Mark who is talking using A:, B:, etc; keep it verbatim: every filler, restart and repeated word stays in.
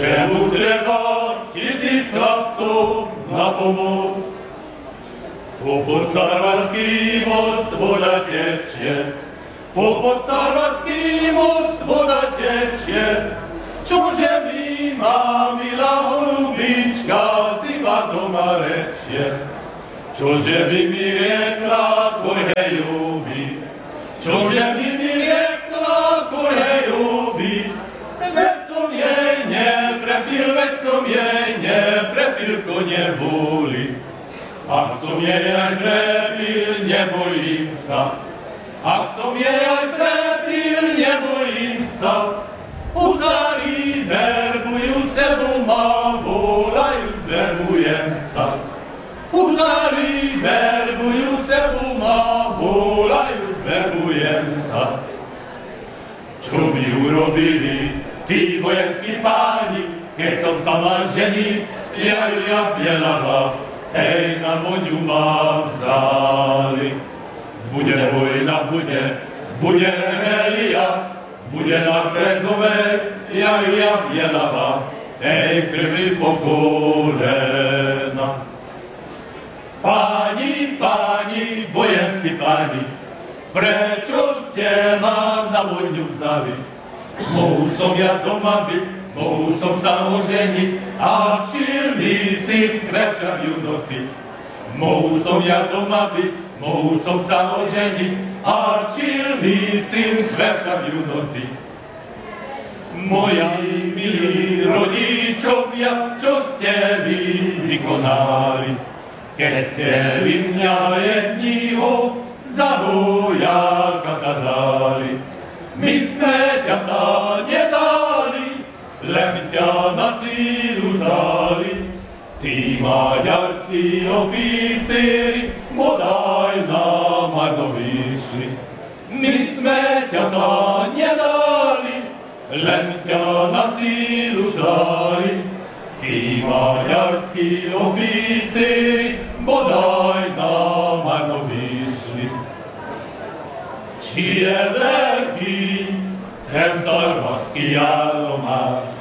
A: že mu treba tisíc chlapcov na pomoc. Popod Sarvatský most voda tečie, popod Sarvatský most voda tečie, čože mi má milá holubička si ma doma rečie. Čože by mi riekla Korhejovi, čože by mi riekla Korhejovi, veď som jej neprepil, veď som jej neprepil konie vôli. Ak som jej aj prepil, nebojím sa. Ak som jej aj prepil, nebojím sa. Husári verbujú sebu ma, volajú, zverbujem sa. Husári verbujú sebu ma, volajú, zverbujem sa. Čo mi urobili tí vojenskí páni, keď som sa mal ženiť, ja Julia Bielava, hej, na voňu ma vzali. Bude vojna, bude, bude rebelia, bude na Brezovej, ja Julia Bielava, hej, krvi po kolena. Páni, páni, vojenskí páni, prečo ste ma na vojnu vzali? Mohol som ja doma byť, mohol som sa oženiť a čierny syn krešaviu nosiť. Mohol som ja doma byť, mohol som sa oženiť a čierny syn krešaviu nosiť. Moji milí rodičovia, čo ste vy vykonali, keď ste vy mňa jedního za vojaka dali. My sme ťa tá nedali, len ťa na sílu vzali. Tí maďarskí oficíri bodaj na marno vyšli. My sme ťa tá nedali, len ťa na sílu vzali. Tí maďarskí oficíri bodaj na marno vyšli. Či je veľký ten Sarvatský jalomáš,